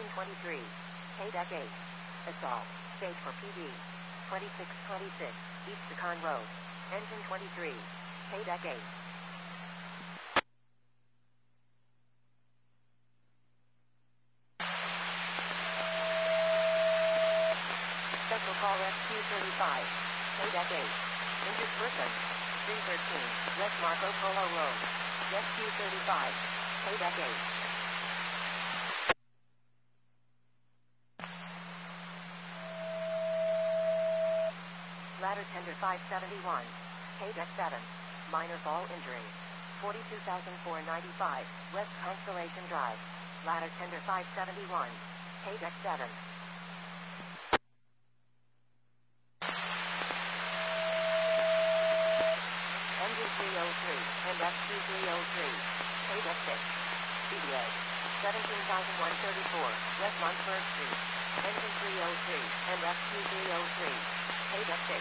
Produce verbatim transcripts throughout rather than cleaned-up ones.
Engine twenty-three. K-Deck eight. Assault. Stage for P D. twenty-six twenty-six. East Secon Road. Engine twenty-three. K-Deck eight. Special call S Q thirty-five. K-Deck eight. Injured person. three thirteen. West Marco Polo Road. S Q thirty-five. K-Deck eight. Ladder tender five seventy-one. K-Deck seven. Minor fall injury. forty-two thousand four hundred ninety-five. West Constellation Drive. Ladder tender five seventy-one. K-Deck seven. Engine three oh three and S Q three oh three. K-Deck six. C D A. seventeen thousand one hundred thirty-four. West Lundberg Street. Engine three oh three and S Q three oh three. K-Deck six.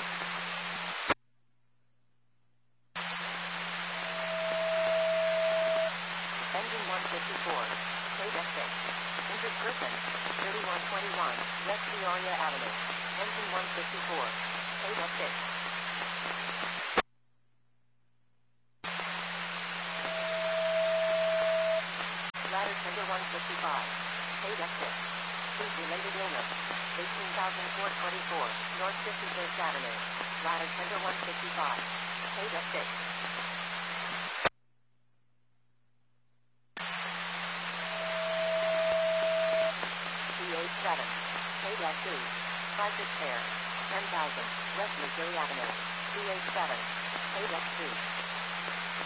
Engine one fifty-four. K-Deck six. Injured person. thirty-one twenty-one. West Peoria Avenue. Engine one fifty-four. K-Deck six. Ladder tender one fifty-five. K-Deck six. Food related illness. eighteen thousand four hundred twenty-four. North fifty-first Avenue. Ladder tender one fifty-five. K-Deck six. C H seven. K-Deck two. Private Pair. ten thousand. West Missouri Avenue. C H seven. K-Deck two.